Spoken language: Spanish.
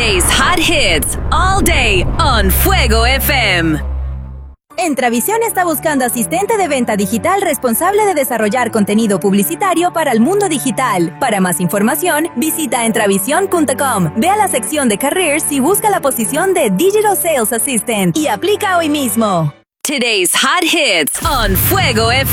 Today's hot hits all day on Fuego FM. Entravisión está buscando asistente de venta digital responsable de desarrollar contenido publicitario para el mundo digital. Para más información, visita entravision.com. Ve a la sección de Careers y busca la posición de Digital Sales Assistant y aplica hoy mismo. Today's hot hits on Fuego FM.